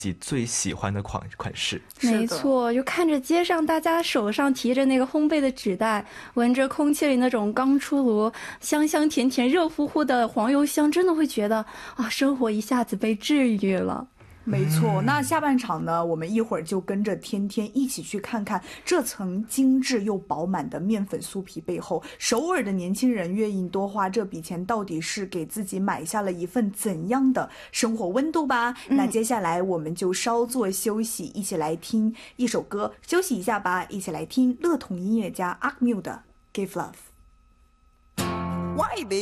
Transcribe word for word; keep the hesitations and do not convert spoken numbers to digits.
己最喜欢的款款式。 没错，就看着街上大家手上提着那个烘焙的纸袋，闻着空气里那种刚出炉香香甜甜热乎乎的黄油香，真的会觉得啊，生活一下子被治愈了。 没错，那下半场呢，我们一会儿就跟着天天一起去看看这层精致又饱满的面粉酥皮背后，首尔的年轻人愿意多花这笔钱，到底是给自己买下了一份怎样的生活温度吧、嗯、那接下来我们就稍作休息，一起来听一首歌，休息一下吧，一起来听乐童音乐家 Akmu 的 Give Love。 Why baby